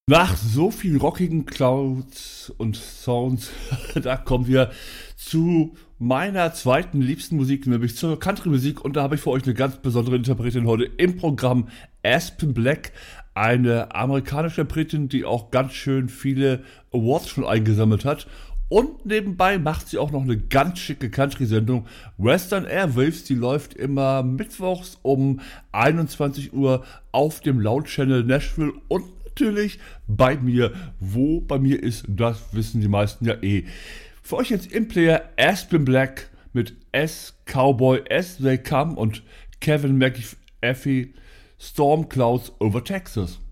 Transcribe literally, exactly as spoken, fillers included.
Nach so viel rockigen Clouds und Sounds, da kommen wir zu meiner zweiten liebsten Musik, nämlich zur Country-Musik. Und da habe ich für euch eine ganz besondere Interpretin heute im Programm, Aspen Black. Eine amerikanische Interpretin, die auch ganz schön viele Awards schon eingesammelt hat. Und nebenbei macht sie auch noch eine ganz schicke Country-Sendung. Western Airwaves, die läuft immer mittwochs um einundzwanzig Uhr auf dem Loud Channel Nashville und natürlich bei mir. Wo bei mir ist, das wissen die meisten ja eh. Für euch jetzt im Player Aspen Black mit S, Cowboy, As They Come und Kevin McAfee, Storm Clouds over Texas.